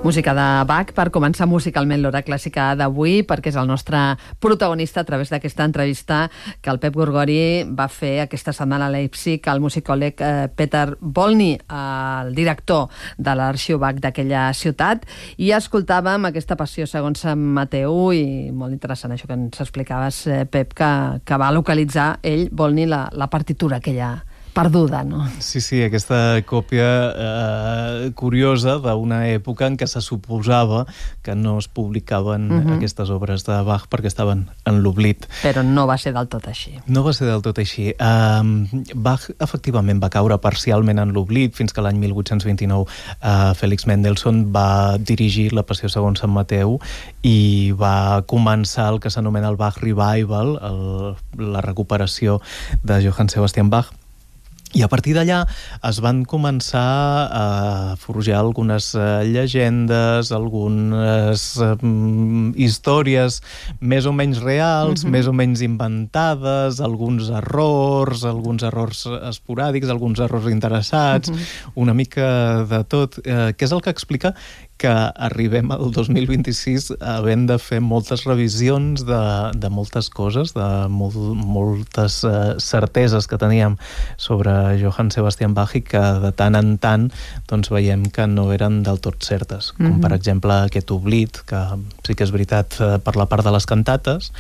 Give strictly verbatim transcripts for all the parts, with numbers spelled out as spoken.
Música de Bach per començar musicalment l'hora clàssica d'avui, perquè és el nostre protagonista a través d'aquesta entrevista que el Pep Gorgori va fer aquesta setmana a Leipzig al musicòleg Peter Volny, el director de l'Arxiu Bach d'aquella ciutat, i escoltàvem aquesta passió segons Sant Mateu, i molt interessant això que ens explicaves, Pep, que, que va localitzar ell, Volny, la, la partitura aquella perduda, no? Sí, sí, aquesta còpia eh, curiosa d'una època en què se suposava que no es publicaven uh-huh. aquestes obres de Bach perquè estaven en l'oblit. Però no va ser del tot així. No va ser del tot així. Um, Bach, efectivament, va caure parcialment en l'oblit fins que l'any mil vuit-cents vint-i-nou uh, Félix Mendelssohn va dirigir la Passió segons Sant Mateu i va començar el que s'anomena el Bach Revival, el, la recuperació de Johann Sebastian Bach. I a partir d'allà es van començar a forjar algunes llegendes, algunes um, històries més o menys reals, uh-huh. més o menys inventades, alguns errors, alguns errors esporàdics, alguns errors interessats, uh-huh. una mica de tot, eh, que és el que explica que arribem al dos mil vint-i-sis havent de fer moltes revisions de, de moltes coses, de molt, moltes uh, certeses que teníem sobre Johann Sebastian Bach i que de tant en tant doncs, veiem que no eren del tot certes. Com mm-hmm. per exemple aquest oblit, que sí que és veritat per la part de les cantates,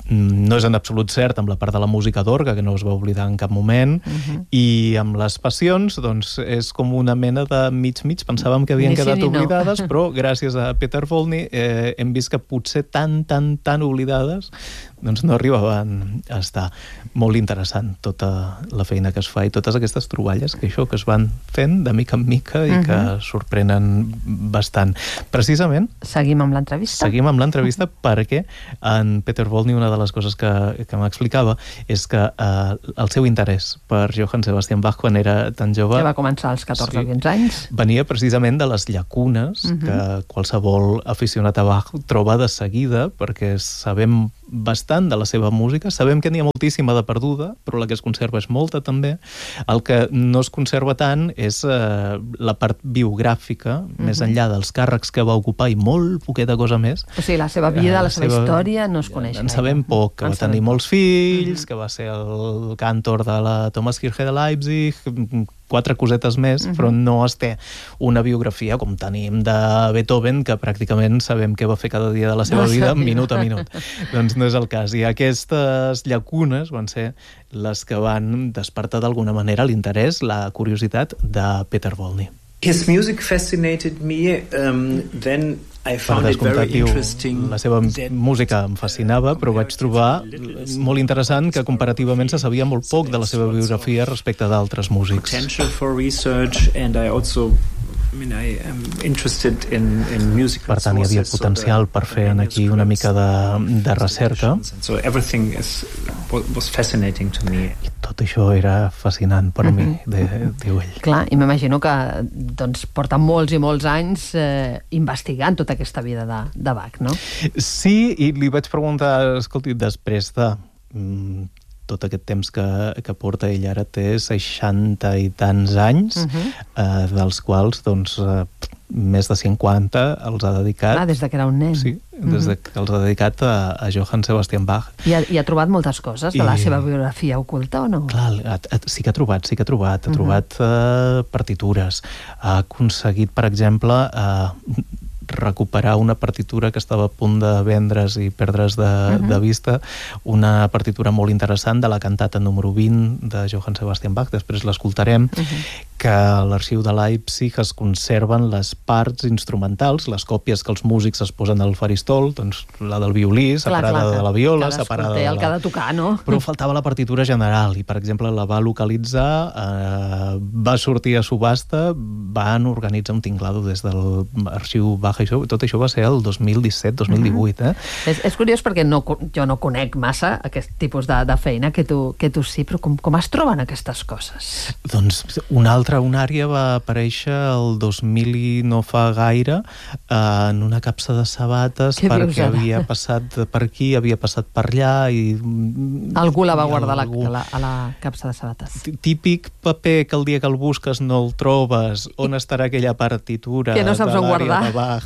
no és en absolut cert amb la part de la música d'orgue, que no es va oblidar en cap moment, uh-huh. i amb les passions doncs, és com una mena de mig-mig. Pensàvem que havien ni quedat sí, oblidades, no. Però gràcies a Peter Volny eh, hem vist que potser tan, tan, tan oblidades doncs no arribaven a estar. Molt interessant tota la feina que es fa i totes aquestes troballes que això que es van fent de mica en mica i uh-huh. que sorprenen bastant. Precisament... Seguim amb l'entrevista? Seguim amb l'entrevista uh-huh. perquè en Peter Volny, una de les coses que, que m'explicava és que eh, el seu interès per Johann Sebastian Bach quan era tan jove... Que va començar als catorze o quinze anys. Venia precisament de les llacunes uh-huh. que qualsevol aficionat a Bach troba de seguida, perquè sabem bastant de la seva música, sabem que n'hi ha moltíssima de perduda, però la que es conserva és molta també. El que no es conserva tant és eh, la part biogràfica, uh-huh. més enllà dels càrrecs que va ocupar i molt poqueta cosa més. O sigui, la seva vida, la, la seva, seva història no es coneix. En sabem poc, que va tenir molts fills, uh-huh. que va ser el càntor de la Thomaskirche de Leipzig, quatre cosetes més, uh-huh. però no es té una biografia com tenim de Beethoven, que pràcticament sabem què va fer cada dia de la seva no vida, minut a minut. Doncs no és el cas. I aquestes llacunes van ser les que van despertar d'alguna manera l'interès, la curiositat de Peter Volny. His music fascinated me, um, then I found it very interesting. La seva música em fascinava, però vaig trobar molt interessant que comparativament se sabia molt poc de la seva biografia respecte d'altres músics. Potential for research, and I also I mean, I am interested in, in musical per tant, hi havia potencial per fer aquí una mica de, de recerca. So everything is, was fascinating to me. I tot això era fascinant per mm-hmm. mi, de, diu ell. Clar, i m'imagino que doncs, porta molts i molts anys eh, investigant tota aquesta vida de, de Bach, no? Sí, i li vaig preguntar, escolti, després de... Mm, tot aquest temps que, que porta, ell ara té seixanta i tants anys, uh-huh. eh, dels quals, doncs, eh, més de cinquanta els ha dedicat... Ah, des de que era un nen. Sí, des uh-huh. de que els ha dedicat a, a Johann Sebastian Bach. I ha, i ha trobat moltes coses de I... la seva biografia oculta, o no? Clar, ha, ha, sí que ha trobat, sí que ha trobat. Ha uh-huh. trobat eh, partitures. Ha aconseguit, per exemple... Eh, recuperar una partitura que estava a punt de vendre's i perdre's de, uh-huh. de vista, una partitura molt interessant de la cantata número vint de Johann Sebastian Bach, després l'escoltarem, uh-huh. que a l'Arxiu de Leipzig es conserven les parts instrumentals, les còpies que els músics es posen al faristol, doncs la del violí, separada clar, clar, de la viola, separada de la... el que ha de tocar, no? Però faltava la partitura general i, per exemple, la va localitzar, eh, va sortir a subhasta, van organitzar un tinglado des de l'Arxiu Bach. Això, tot això va ser el dos mil disset dos mil divuit. Eh? És, és curiós perquè no, jo no conec massa aquest tipus de, de feina que tu, que tu sí, però com, com es troben aquestes coses? Doncs una altra, una àrea va aparèixer el dos mil i no fa gaire eh, en una capsa de sabates que perquè havia passat per aquí, havia passat per allà i... Algú la va guardar algú... a, la, a la capsa de sabates. Típic paper que el dia que el busques no el trobes, on estarà aquella partitura que no saps de on l'àrea guardar. de Bach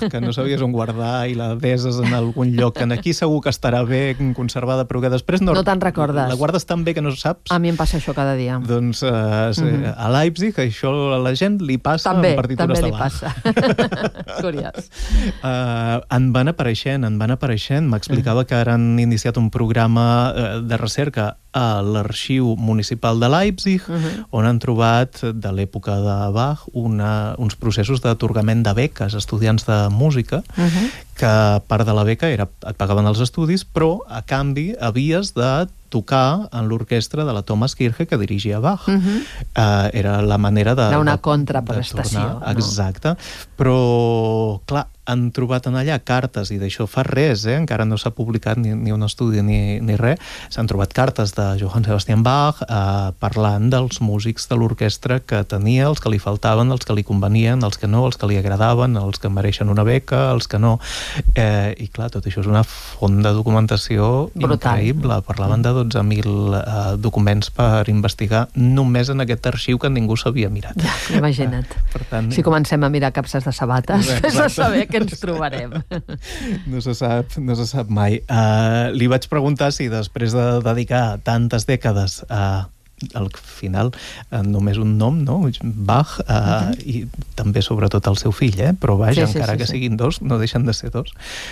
que no sabies on guardar i la deses en algun lloc, que aquí segur que estarà bé conservada, però que després no... No te'n recordes. La guardes tan bé que no saps. A mi em passa això cada dia. Doncs uh, mm-hmm. a Leipzig això a la gent li passa també, en partitures també de Bach. També li passa. Curiós. Uh, en van apareixent, en van apareixent. M'explicava que ara han iniciat un programa uh, de recerca a l'Arxiu Municipal de Leipzig, uh-huh. on han trobat de l'època de Bach una, uns processos d'atorgament de beques a estudiants de música, uh-huh. que part de la beca era, et pagaven els estudis, però a canvi havies de tocar en l'orquestra de la Thomas Kirche que dirigia Bach. Uh-huh. uh, era la manera de... Era una de, contraprestació. De tornar, exacte. No? Però, clar, han trobat en allà cartes, i d'això fa res, eh? Encara no s'ha publicat ni, ni un estudi ni, ni res, s'han trobat cartes de Johann Sebastian Bach eh, parlant dels músics de l'orquestra que tenia, els que li faltaven, els que li convenien, els que no, els que li agradaven, els que mereixen una beca, els que no. Eh, I clar, tot això és una font de documentació brutal. Increïble. Parlaven de dotze mil eh, documents per investigar només en aquest arxiu que ningú s'havia mirat. Ja, imagina't. Eh, per tant, si comencem a mirar capses de sabates, és a saber què ens trobarem. No se sap, no se sap mai. Uh, li vaig preguntar si després de dedicar tantes dècades a al final uh, només un nom, no? Bach, uh, uh-huh. i també sobretot el seu fill, eh? Però vaja, sí, sí, encara sí, que sí. siguin dos, no deixen de ser dos.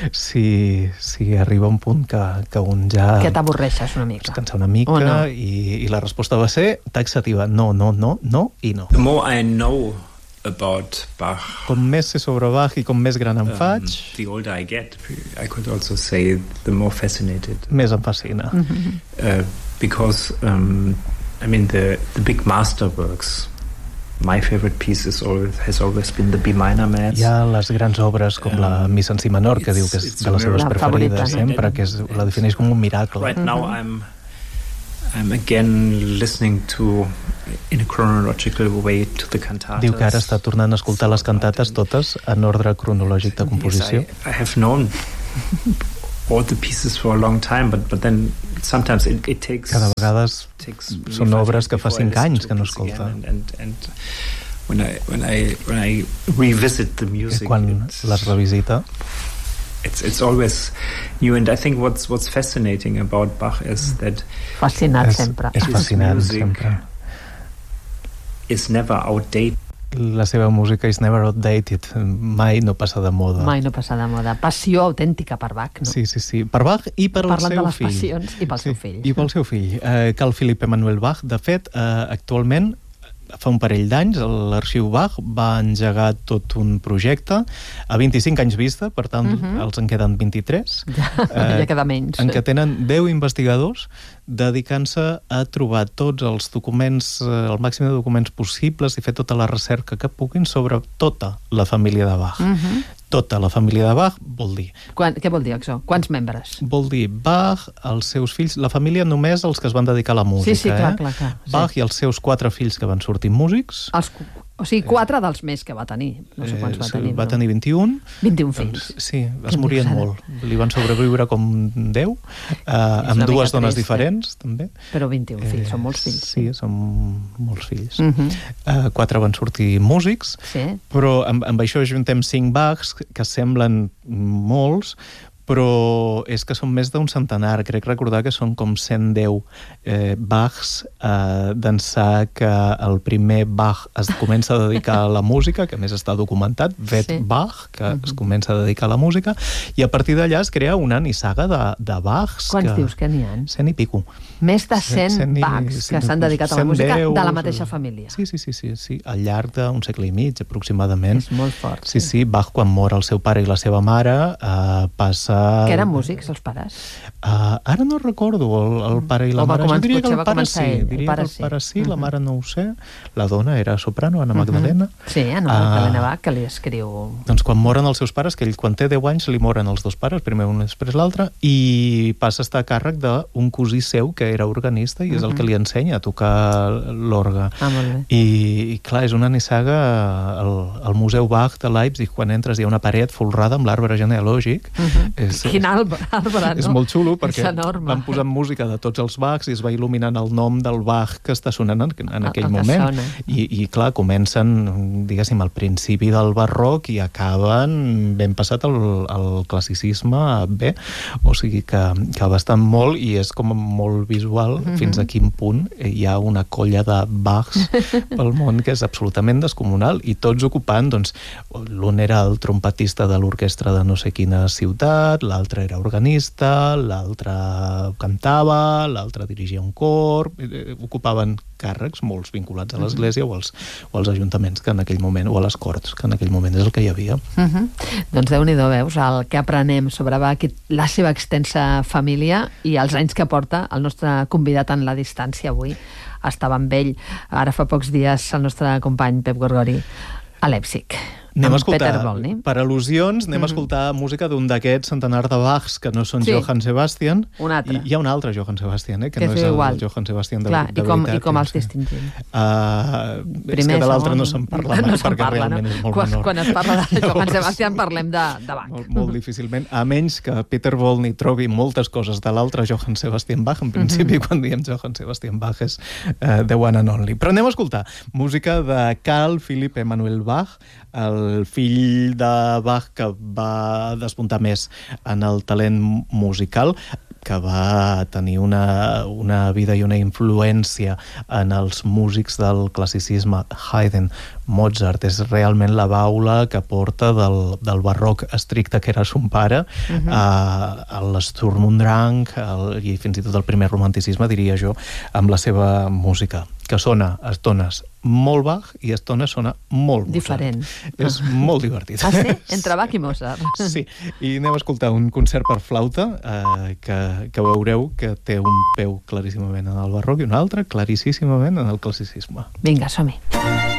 Si, si arriba un punt que, que un ja... Que t'avorreixes una mica. Es cansa una mica, oh, no. i, i la resposta va ser taxativa. No, no, no, no i no. The more I know about Bach, com més sé sobre Bach i com més gran em faig, um, the older I get, I could also say the more fascinated. Més em fascina. Mm-hmm. Uh, because um, I mean the the big masterworks. My favorite piece is always, has always been the B minor Mass. Hi ha les grans obres com um, la Missa en si menor, que diu que és de les seves preferides favorita, sempre, que és, la defineix com un miracle. Right now I'm I'm again listening to in a chronological way to the cantatas. Diu que ara està tornant a escoltar les cantates totes en ordre cronològic de composició. Yes, I, I have known all the pieces for a long time, but but then sometimes it, it takes. Cada vegades són obres que fa cinc anys que no escolta. And, and, and when I when I when I revisit the music, quan les revisita, it's it's always new. And I think what's what's fascinating about Bach is that fascinant sempre. És fascinant sempre. Is never outdated. La seva música is never outdated. Mai no passa de moda. Mai no passa de moda. Passió autèntica per Bach, no? Sí, sí, sí. Per Bach i per el seu fill. Parlant de les passions i pel sí, seu fill. I pel seu fill. Eh, Carl Philipp Emanuel Bach, de fet, eh, actualment, fa un parell d'anys, l'Arxiu Bach va engegar tot un projecte a vint-i-cinc anys vista, per tant, uh-huh. els en queden vint-i-tres. Ja, eh, ja queda menys. En què tenen deu investigadors dedicant-se a trobar tots els documents, el màxim de documents possibles i fer tota la recerca que puguin sobre tota la família de Bach. Uh-huh. Tota la família de Bach vol dir... Quan, què vol dir, això? Quants membres? Vol dir Bach, els seus fills... La família només els que es van dedicar a la música. Sí, sí, clar, eh? clar, clar. Bach sí. i els seus quatre fills que van sortir músics. Els, o sigui, quatre dels més que va tenir. No sé quants va tenir. Va tenir vint-i-un. vint-i-un fills. Doncs, sí, es morien molt. Li van sobreviure com deu, eh, amb dues dones trist, diferents, eh? també. Però vint-i-un fills, eh, són molts fills. Sí, són molts fills. Uh-huh. eh, quatre van sortir músics, sí. però amb, amb això juntem cinc Bachs, que semblen molts, però és que són més d'un centenar. Crec recordar que són com cent deu eh, Bachs, eh, d'ençà que el primer Bach es comença a dedicar a la música, que a més està documentat, Vet sí. Bach, que uh-huh. es comença a dedicar a la música, i a partir d'allà es crea una nissaga de, de Bachs. Quants que... dius que n'hi ha? Cent i pico. Més de cent, cent i... Bachs que s'han dedicat a la música deu, de la mateixa família. Sí, sí, sí, sí, sí, al llarg d'un segle i mig, aproximadament. És molt fort. Sí, sí, sí, Bach, quan mor el seu pare i la seva mare, eh, passa... Que eren músics, els pares? Uh, ara no recordo el, el pare i la o mare. Jo diria que el pare sí. Ell, Diria el pare que el pare sí, sí. la mare no ho sé. La dona era soprano, Anna Magdalena. Uh-huh. Sí, Anna Magdalena uh, Bach, que li escriu... Doncs quan moren els seus pares, que ell quan té deu anys li moren els dos pares, primer un després l'altre, i passa a estar a càrrec d'un cosí seu que era organista i és uh-huh. el que li ensenya a tocar l'orgue. Ah, molt bé. I, i clar, és una nissaga al, al Museu Bach de Leipzig. Quan entres hi ha una paret folrada amb l'arbre genealògic. Uh-huh. és, Quin arbre, arbre, no? És molt xulo perquè van posant música de tots els Bachs i es va il·luminant el nom del Bach que està sonant en, en aquell el moment. I, I, clar, comencen, diguéssim, al principi del barroc i acaben ben passat el, el classicisme bé. O sigui que, que bastant molt, i és com molt visual mm-hmm. fins a quin punt hi ha una colla de Bachs pel món que és absolutament descomunal, i tots ocupant, doncs, l'un era el trompetista de l'orquestra de no sé quina ciutat, l'altre era organista, l'altre cantava, l'altre dirigia un cor, ocupaven càrrecs, molts vinculats a l'església o, als, o als ajuntaments que en aquell moment, o a les corts, que en aquell moment és el que hi havia. Uh-huh. Doncs Déu-n'hi-do, veus, el que aprenem sobre Bach, la seva extensa família i els anys que porta el nostre convidat en la distància avui. Estava amb ell ara fa pocs dies el nostre company Pep Gorgori a Leipzig. Anem a escoltar, per al·lusions, anem mm-hmm. a escoltar música d'un d'aquests centenars de Bachs que no són sí. Johann Sebastian. Un altre. I hi ha un altre Johann Sebastian, eh, que, que no és el, igual. el Johann Sebastian de, Clar, de i com, veritat. I com els distingim? Uh, Primer, és que de l'altre no se'n parla mai, no perquè parla, realment no? és molt quan, menor. Quan es parla de Johann Sebastian parlem de, de Bach. Molt, molt difícilment, a menys que Peter Volney trobi moltes coses de l'altre Johann Sebastian Bach. En principi, mm-hmm. quan diem Johann Sebastian Bach és uh, the one and only. Però anem a escoltar música de Carl Philipp Emanuel Bach, el fill de Bach que va despuntar més en el talent musical, que va tenir una, una vida i una influència en els músics del classicisme, Haydn, Mozart. És realment la baula que porta del, del barroc estricte que era son pare, uh-huh. a, a l'Sturm und Drang, el, i fins i tot el primer romanticisme, diria jo, amb la seva música, que sona a estones molt Bach i a estones sona molt Mozart. Diferent. És molt divertit. Ah, sí? Entre Bach i Mozart. Sí, i anem a escoltar un concert per flauta eh, que, que veureu que té un peu claríssimament en el barroc i un altre claríssimament en el classicisme. Vinga, som-hi.